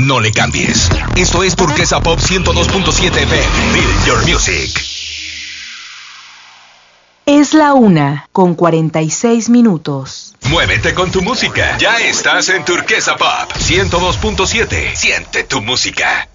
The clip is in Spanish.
No le cambies. Esto es Turquesa Pop 102.7 FM. Build your music. Es la 1:46. Muévete con tu música. Ya estás en Turquesa Pop 102.7. Siente tu música.